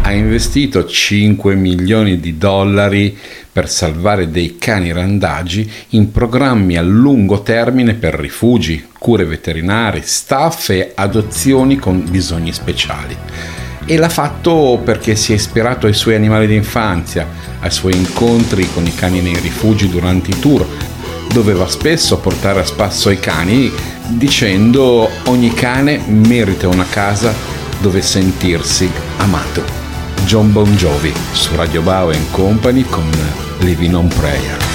ha investito 5 milioni di dollari per salvare dei cani randagi in programmi a lungo termine per rifugi, cure veterinari, staff e adozioni con bisogni speciali. E l'ha fatto perché si è ispirato ai suoi animali d'infanzia, ai suoi incontri con i cani nei rifugi durante i tour. Doveva spesso portare a spasso i cani dicendo: ogni cane merita una casa dove sentirsi amato. John Bon Jovi su Radio Bao & Company con Living on Prayer.